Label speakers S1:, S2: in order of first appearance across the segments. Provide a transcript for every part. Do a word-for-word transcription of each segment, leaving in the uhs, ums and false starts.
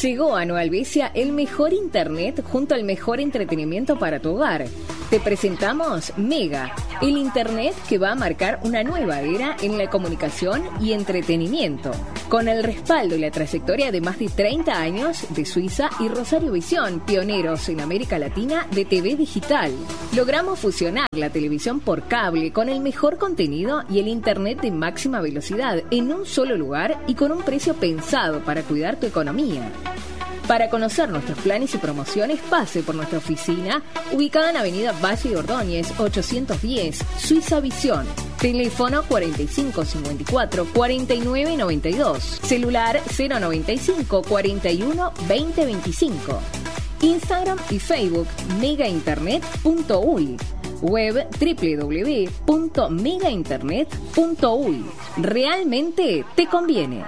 S1: Llegó a Nueva Albesia el mejor internet junto al mejor entretenimiento para tu hogar. Te presentamos Mega, el internet que va a marcar una nueva era en la comunicación y entretenimiento. Con el respaldo y la trayectoria de más de treinta años de Suiza y Rosario Visión, pioneros en América Latina de T V digital. Logramos fusionar la televisión por cable con el mejor contenido y el internet de máxima velocidad en un solo lugar y con un precio pensado para cuidar tu economía. Para conocer nuestros planes y promociones, pase por nuestra oficina, ubicada en Avenida Valle de Ordóñez, ochocientos diez, Suiza Visión. Teléfono cuarenta y cinco cincuenta y cuatro, cuarenta y nueve noventa y dos. Celular cero noventa y cinco, cuarenta y uno, veinte veinticinco. Instagram y Facebook mega internet punto u y. Web doble u doble u doble u punto mega internet punto u y. Realmente te conviene.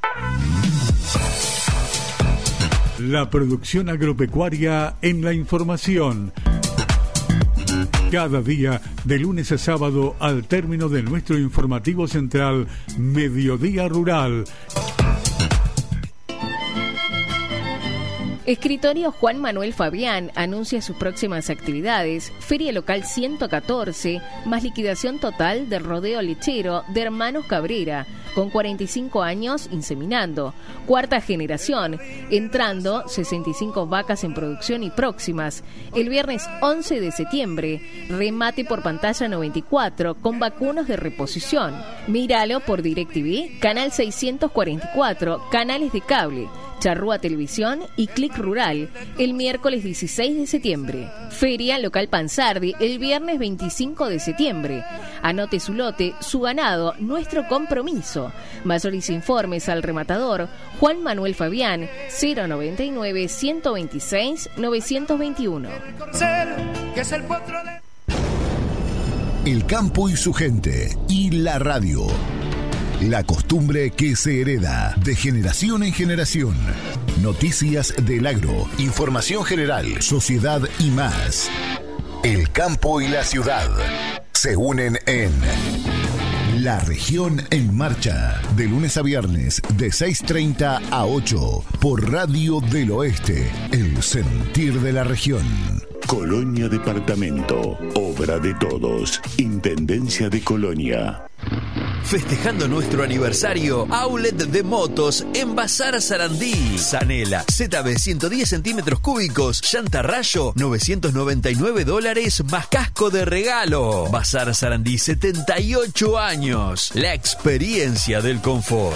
S2: La producción agropecuaria en la información. Cada día, de lunes a sábado, al término de nuestro informativo central, Mediodía Rural.
S1: Escritorio Juan Manuel Fabián anuncia sus próximas actividades. Feria Local ciento catorce, más liquidación total del rodeo lechero de Hermanos Cabrera, con cuarenta y cinco años inseminando. Cuarta generación, entrando sesenta y cinco vacas en producción y próximas. El viernes once de septiembre, remate por pantalla noventa y cuatro con vacunos de reposición. Míralo por DirecTV, canal seiscientos cuarenta y cuatro, canales de cable. Charrúa Televisión y Click Rural, el miércoles dieciséis de septiembre. Feria Local Pansardi, el viernes veinticinco de septiembre. Anote su lote, su ganado, nuestro compromiso. Mayores informes al rematador Juan Manuel Fabián, cero noventa y nueve, ciento veintiséis, novecientos veintiuno.
S3: El campo y su gente, y la radio. La costumbre que se hereda de generación en generación. Noticias del agro, información general, sociedad y más. El campo y la ciudad se unen en La Región en Marcha. De lunes a viernes, de seis treinta a ocho, por Radio del Oeste, el sentir de la región.
S4: Colonia Departamento, obra de todos. Intendencia de Colonia.
S5: Festejando nuestro aniversario, Outlet de Motos en Bazar Sarandí. Zanela Z B ciento diez centímetros cúbicos, llanta rayo, novecientos noventa y nueve dólares más casco de regalo. Bazar Sarandí, setenta y ocho años. La experiencia del confort.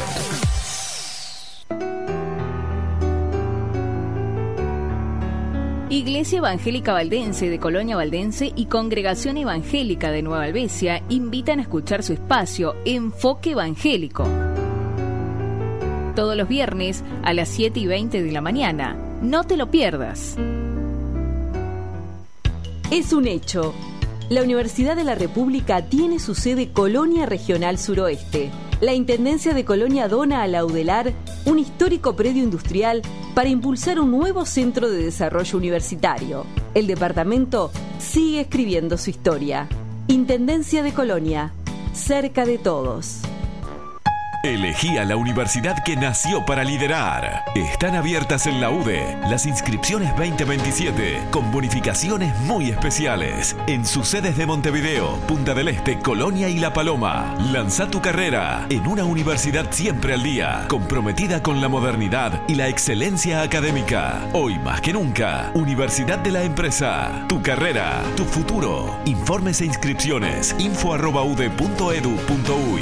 S1: Iglesia Evangélica Valdense de Colonia Valdense y Congregación Evangélica de Nueva Albesia invitan a escuchar su espacio Enfoque Evangélico. Todos los viernes a las siete y veinte de la mañana. No te lo pierdas.
S6: Es un hecho. La Universidad de la República tiene su sede Colonia Regional Suroeste. La Intendencia de Colonia dona a la UDELAR un histórico predio industrial para impulsar un nuevo centro de desarrollo universitario. El departamento sigue escribiendo su historia. Intendencia de Colonia, cerca de todos.
S7: Elegí a la universidad que nació para liderar. Están abiertas en la U D E las inscripciones veinte veintisiete con bonificaciones muy especiales en sus sedes de Montevideo, Punta del Este, Colonia y La Paloma. Lanza tu carrera en una universidad siempre al día, comprometida con la modernidad y la excelencia académica. Hoy más que nunca, Universidad de la Empresa. Tu carrera, tu futuro. Informes e inscripciones info arroba ude punto edu punto uy.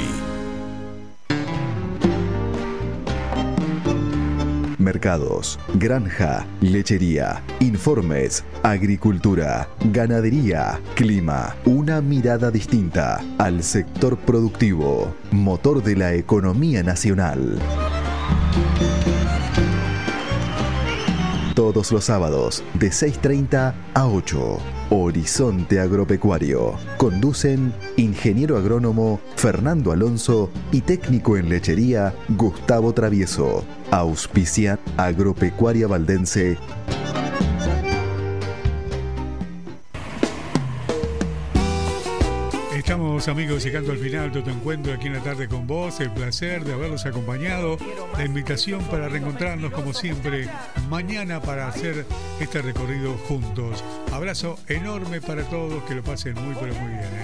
S3: Mercados, granja, lechería, informes, agricultura, ganadería, clima. Una mirada distinta al sector productivo, motor de la economía nacional. Todos los sábados, de seis treinta a ocho. Horizonte Agropecuario. Conducen ingeniero agrónomo Fernando Alonso y técnico en lechería Gustavo Travieso. Auspicia Agropecuaria Valdense.
S2: Estamos Estamos, amigos, llegando al final de tu encuentro aquí en la tarde con vos. El placer de haberlos acompañado. La invitación para reencontrarnos como siempre mañana para hacer este recorrido juntos. Abrazo enorme para todos, que lo pasen muy pero muy bien, ¿eh?